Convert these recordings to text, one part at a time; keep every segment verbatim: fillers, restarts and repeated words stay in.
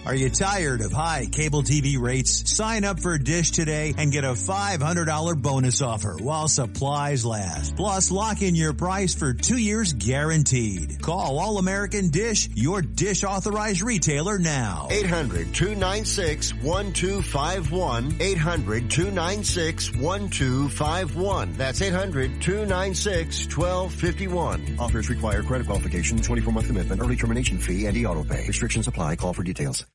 Are you tired of high cable T V rates? Sign up for Dish today and get a five hundred dollars bonus offer while supplies last. Plus, lock in your price for two years guaranteed. Call All American Dish, your Dish authorized retailer now. eight hundred, two nine six, one two five one. eight hundred, two nine six, one two five one. That's eight hundred, two nine six, one two five one. Offers require credit qualification, twenty-four month commitment, early termination fee, and e-auto pay. Restrictions apply. Call for details.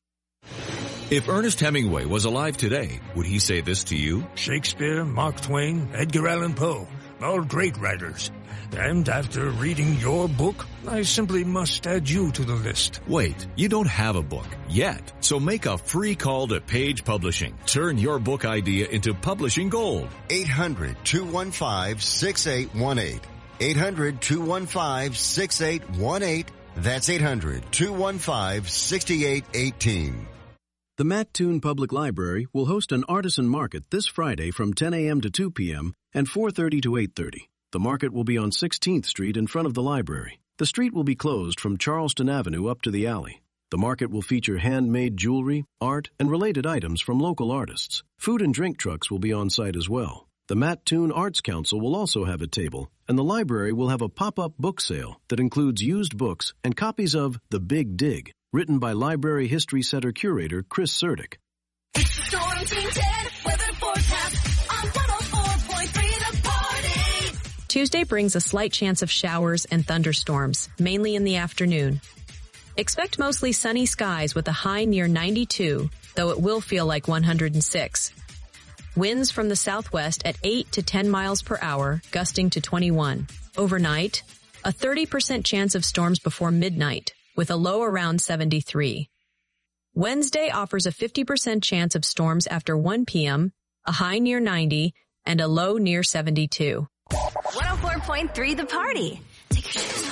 If Ernest Hemingway was alive today, would he say this to you? Shakespeare, Mark Twain, Edgar Allan Poe, all great writers. And after reading your book, I simply must add you to the list. Wait, you don't have a book yet. So make a free call to Page Publishing. Turn your book idea into publishing gold. eight hundred, two one five, six eight one eight. eight hundred, two one five, six eight one eight. That's eight hundred, two one five, six eight one eight. The Mattoon Public Library will host an artisan market this Friday from ten a.m. to two p.m. and four thirty to eight thirty. The market will be on sixteenth Street in front of the library. The street will be closed from Charleston Avenue up to the alley. The market will feature handmade jewelry, art, and related items from local artists. Food and drink trucks will be on site as well. The Mattoon Arts Council will also have a table, and the library will have a pop-up book sale that includes used books and copies of The Big Dig, written by Library History Center curator Chris Sertic. It's the Storm Team ten weather forecast on one oh four point three The Party. Tuesday brings a slight chance of showers and thunderstorms, mainly in the afternoon. Expect mostly sunny skies with a high near ninety-two, though it will feel like one hundred six. Winds from the southwest at eight to ten miles per hour, gusting to twenty-one. Overnight, a thirty percent chance of storms before midnight, with a low around seventy-three. Wednesday offers a fifty percent chance of storms after one p.m., a high near ninety, and a low near seventy-two. one oh four point three The Party. Take your shoes off.